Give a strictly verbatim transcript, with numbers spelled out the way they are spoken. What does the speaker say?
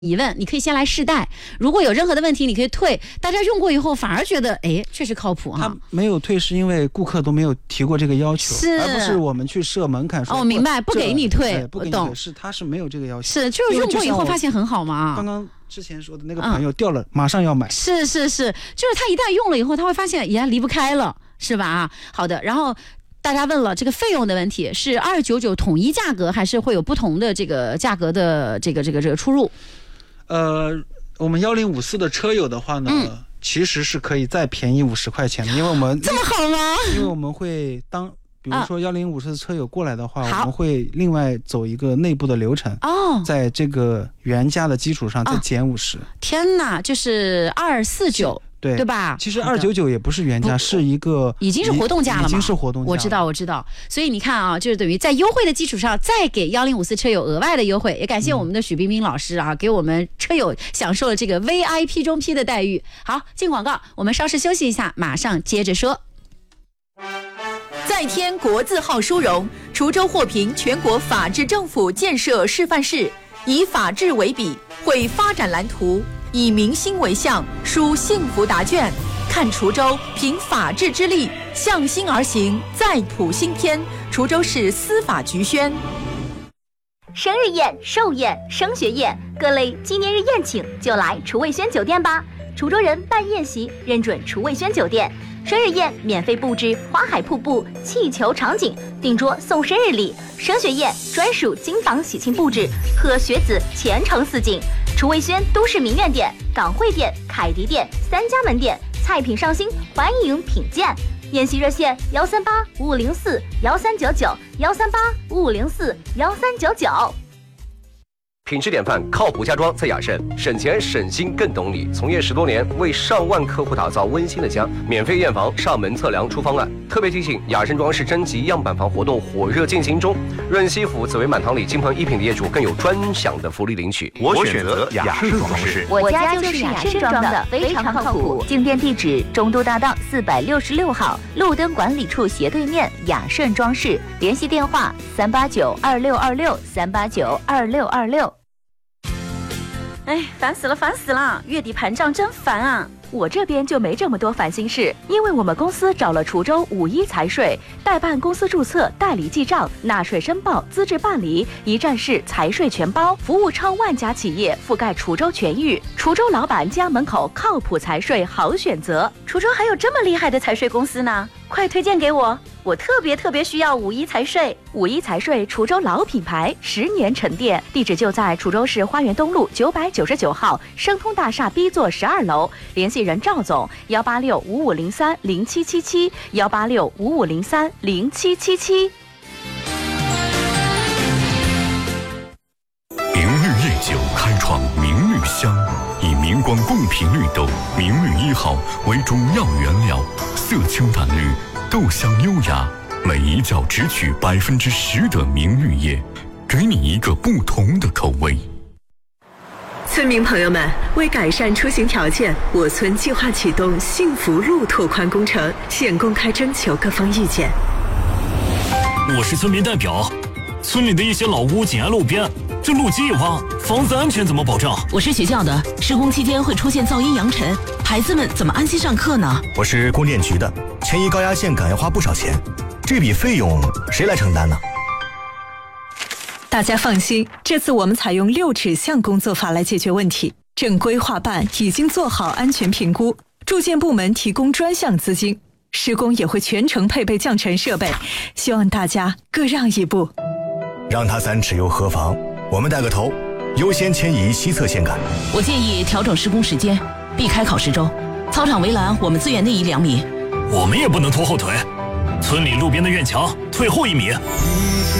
疑问，你可以先来试戴，如果有任何的问题，你可以退。大家用过以后反而觉得，哎，确实靠谱哈。 他没有退是因为顾客都没有提过这个要求， 是而不是我们去设门槛说。 哦，明白，不给你退， 不给你退，是他是没有这个要求。 是，就是用过以后发现很好嘛。 刚刚之前说的那个朋友掉了，嗯、马上要买。 是是是，就是他一旦用了以后，他会发现，呀，离不开了，是吧？啊，好的，然后。大家问了这个费用的问题，是二九九统一价格，还是会有不同的这个价格的这个这个这个出入？ 呃，我们幺零五四的车友的话呢，嗯、其实是可以再便宜五十块钱的，因为我们这么好吗？ 因为我们会当。比如说幺零五四的车友过来的话、啊，我们会另外走一个内部的流程哦，在这个原价的基础上再减五十、啊。 天哪，就是二四九。 对对吧？ 其实二九九也不是原价，是一个已经是活动价了嘛， 已经是活动价了。 我知道，我知道。所以你看啊，就是等于在优惠的基础上，再给幺零五四车友额外的优惠。也感谢我们的许冰冰老师啊，嗯、给我们车友享受了这个 V I P 中 P 的待遇。好，进广告，我们稍事休息一下，马上接着说。 再添国字号殊荣，滁州获评全国法治政府建设示范市，以法治为笔，绘发展蓝图。以民心为向，书幸福答卷，看滁州凭法治之力向心而行，再谱新篇。滁州市司法局宣。 生日宴、寿宴、升学宴，各类纪念日宴请就来厨卫轩酒店吧。滁州人办宴席认准厨卫轩酒店，生日宴免费布置花海瀑布、气球场景，订桌送生日礼；升学宴专属金房喜庆布置，贺学子前程似锦。厨卫轩都市名苑店、港汇店、凯迪店三家门店，菜品上新，欢迎品鉴。宴席热线：幺三八五五零四幺三九九，幺三八五五零四幺三九九。 品质典范，靠谱家装在雅盛，省钱省心更懂你。从业十多年，为上万客户打造温馨的家。免费验房、上门测量出方案。特别提醒：雅盛装饰征集样板房活动火热进行中，润西府紫薇满堂里金鹏一品的业主更有专享的福利领取。 我选择雅盛装饰， 我家就是雅盛装的，非常靠谱。进店地址：中都大道四百六十六号，路灯管理处斜对面，雅盛装饰。联系电话：三八九二六二六三八九二六二六。 哎，烦死了，烦死了！月底盘账真烦啊！我这边就没这么多烦心事，因为我们公司找了滁州五一财税，代办公司注册、代理记账、纳税申报、资质办理，一站式财税全包，服务超万家企业，覆盖滁州全域。滁州老板家门口靠谱财税好选择。滁州还有这么厉害的财税公司呢，快推荐给我！我特别特别需要五一财税。五一财税，滁州老品牌，十年沉淀，地址就在滁州市花园东路九百九十九号生通大厦 B 座十二楼。联系人赵总：幺八六五五零三零七七七，幺八六五五零三零七七七。 明绿夜酒开创明绿香，以明光贡品绿豆明绿一号为中药原料，色清淡绿，豆香优雅，每一角只取百分之十的明绿叶，给你一个不同的口味。 村民朋友们，为改善出行条件，我村计划启动幸福路拓宽工程，现公开征求各方意见。 我是村民代表，村里的一些老屋紧挨路边，这路基一挖，房子安全怎么保障？ 我是学校的，施工期间会出现噪音扬尘，孩子们怎么安心上课呢？ 我是供电局的，迁移高压线杆要花不少钱，这笔费用谁来承担呢？ 大家放心，这次我们采用六指向工作法来解决问题。正规划办已经做好安全评估，住建部门提供专项资金，施工也会全程配备降尘设备，希望大家各让一步。 让他三尺又何妨？我们带个头，优先迁移西侧线杆。 我建议调整施工时间，避开考试周。操场围栏我们自愿内移两米。 我们也不能拖后腿，村里路边的院墙退后一米。